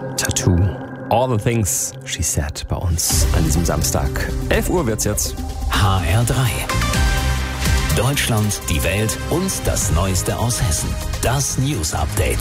Tattoo. All the things she said bei uns an diesem Samstag. 11 Uhr wird's jetzt. HR3. Deutschland, die Welt und das Neueste aus Hessen. Das News Update.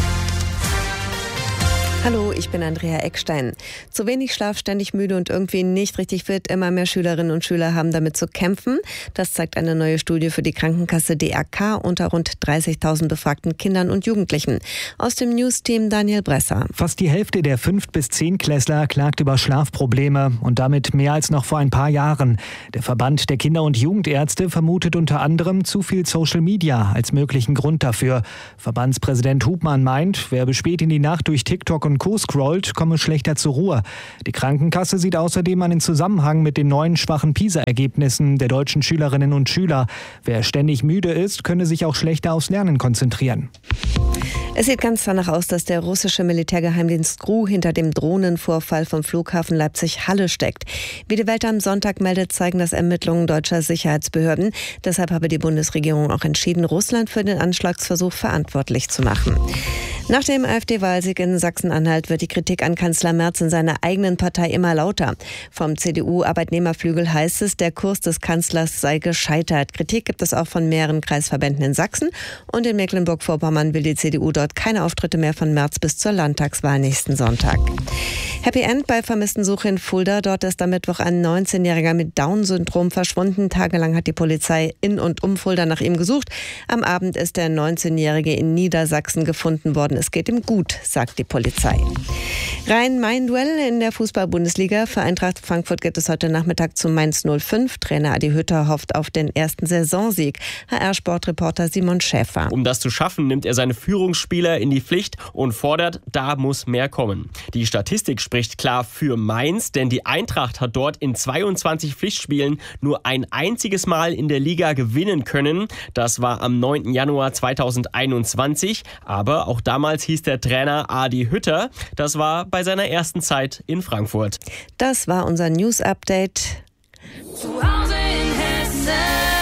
Hallo, ich bin Andrea Eckstein. Zu wenig Schlaf, ständig müde und irgendwie nicht richtig fit. Immer mehr Schülerinnen und Schüler haben damit zu kämpfen. Das zeigt eine neue Studie für die Krankenkasse DRK unter rund 30.000 befragten Kindern und Jugendlichen. Aus dem News-Team Daniel Bresser. Fast die Hälfte der 5- bis 10-Klässler klagt über Schlafprobleme und damit mehr als noch vor ein paar Jahren. Der Verband der Kinder- und Jugendärzte vermutet unter anderem zu viel Social Media als möglichen Grund dafür. Verbandspräsident Hubmann meint, wer bis spät in die Nacht durch TikTok und Co. scrollt, komme schlechter zur Ruhe. Die Krankenkasse sieht außerdem einen Zusammenhang mit den neuen schwachen PISA-Ergebnissen der deutschen Schülerinnen und Schüler. Wer ständig müde ist, könne sich auch schlechter aufs Lernen konzentrieren. Es sieht ganz danach aus, dass der russische Militärgeheimdienst GRU hinter dem Drohnenvorfall vom Flughafen Leipzig-Halle steckt. Wie die Welt am Sonntag meldet, zeigen das Ermittlungen deutscher Sicherheitsbehörden. Deshalb habe die Bundesregierung auch entschieden, Russland für den Anschlagsversuch verantwortlich zu machen. Nach dem AfD-Wahlsieg in Sachsen-Anhalt wird die Kritik an Kanzler Merz in seiner eigenen Partei immer lauter. Vom CDU-Arbeitnehmerflügel heißt es, der Kurs des Kanzlers sei gescheitert. Kritik gibt es auch von mehreren Kreisverbänden in Sachsen. Und in Mecklenburg-Vorpommern will die CDU dort keine Auftritte mehr von Merz bis zur Landtagswahl nächsten Sonntag. Happy End bei Vermisstensuche in Fulda. Dort ist am Mittwoch ein 19-Jähriger mit Down-Syndrom verschwunden. Tagelang hat die Polizei in und um Fulda nach ihm gesucht. Am Abend ist der 19-Jährige in Niedersachsen gefunden worden. Es geht ihm gut, sagt die Polizei. Rhein-Main-Duell in der Fußball-Bundesliga. Für Eintracht Frankfurt geht es heute Nachmittag zu Mainz 05. Trainer Adi Hütter hofft auf den ersten Saisonsieg. HR-Sportreporter Simon Schäfer. Um das zu schaffen, nimmt er seine Führungsspieler in die Pflicht und fordert, da muss mehr kommen. Die Statistik spricht klar für Mainz, denn die Eintracht hat dort in 22 Pflichtspielen nur ein einziges Mal in der Liga gewinnen können. Das war am 9. Januar 2021. Aber auch damals hieß der Trainer Adi Hütter. Das war bei seiner ersten Zeit in Frankfurt. Das war unser News-Update. Zu Hause in Hessen.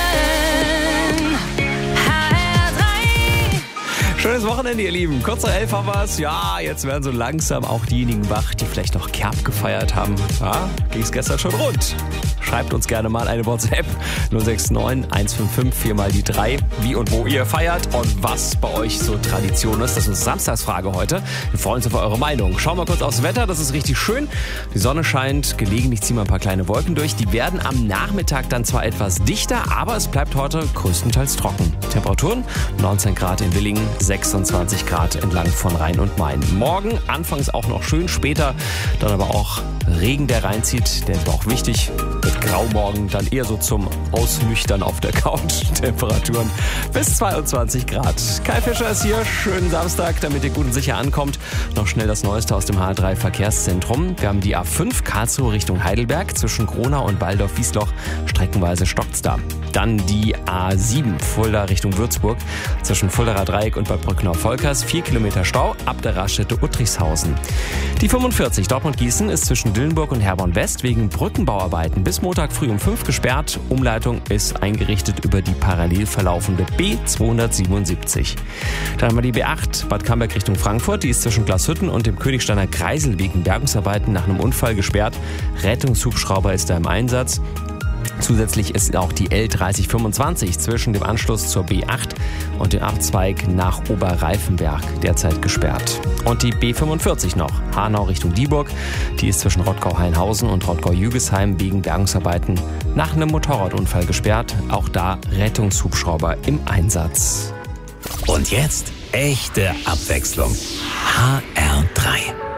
Schönes Wochenende, ihr Lieben. Kurz nach 11 haben wir's. Ja, jetzt werden so langsam auch diejenigen wach, die vielleicht noch Kerb gefeiert haben. Ja, ging's gestern schon rund. Schreibt uns gerne mal eine WhatsApp 069 155 4 mal die 3, wie und wo ihr feiert und was bei euch so Tradition ist. Das ist unsere Samstagsfrage heute. Wir freuen uns auf eure Meinung. Schauen wir kurz aufs Wetter, das ist richtig schön. Die Sonne scheint, gelegentlich ziehen wir ein paar kleine Wolken durch. Die werden am Nachmittag dann zwar etwas dichter, aber es bleibt heute größtenteils trocken. Temperaturen 19 Grad in Willingen, 26 Grad entlang von Rhein und Main. Morgen anfangs auch noch schön, später dann aber auch Regen, der reinzieht. Der ist aber auch wichtig. Mit Graumorgen dann eher so zum Ausnüchtern auf der Couch. Temperaturen bis 22 Grad. Kai Fischer ist hier. Schönen Samstag, damit ihr gut und sicher ankommt. Noch schnell das Neueste aus dem H3 Verkehrszentrum. Wir haben die A5 Karlsruhe Richtung Heidelberg. Zwischen Gronau und Waldorf-Wiesloch streckenweise stockt's da. Dann die A7 Fulda Richtung Würzburg. Zwischen Fuldaer Dreieck und Bad Brücknau-Volkers 4 Kilometer Stau ab der Raststätte Uttrichshausen. Die 45 Dortmund-Gießen ist zwischen Dillenburg und Herborn-West wegen Brückenbauarbeiten bis Montag früh um 5 gesperrt. Umleitung ist eingerichtet über die parallel verlaufende B277. Dann haben wir die B8 Bad Camberg Richtung Frankfurt. Die ist zwischen Glashütten und dem Königsteiner Kreisel wegen Bergungsarbeiten nach einem Unfall gesperrt. Rettungshubschrauber ist da im Einsatz. Zusätzlich ist auch die L3025 zwischen dem Anschluss zur B8 und dem Abzweig nach Oberreifenberg derzeit gesperrt. Und die B45 noch, Hanau Richtung Dieburg. Die ist zwischen Rottgau-Hainhausen und Rottgau-Jügesheim wegen Bergungsarbeiten nach einem Motorradunfall gesperrt. Auch da Rettungshubschrauber im Einsatz. Und jetzt echte Abwechslung. HR3.